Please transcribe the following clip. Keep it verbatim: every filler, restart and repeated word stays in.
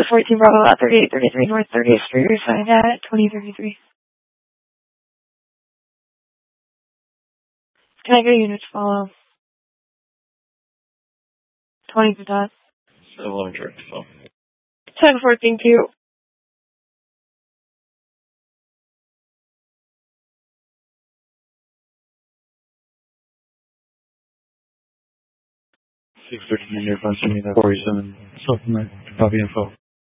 fourteen Bravo at thirty-eight thirty-three North thirtieth Street, assigned at twenty thirty-three. Can I get a unit to follow? twenty to dot. eleven direct to phone. ten four, thank you. six thirty-nine near Bunch, forty-seven, supplement, copy info.